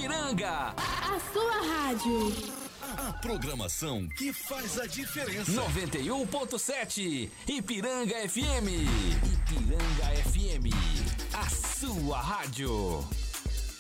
Ipiranga, a sua rádio. A programação que faz a diferença. 91.7 Ipiranga FM. Ipiranga FM, a sua rádio.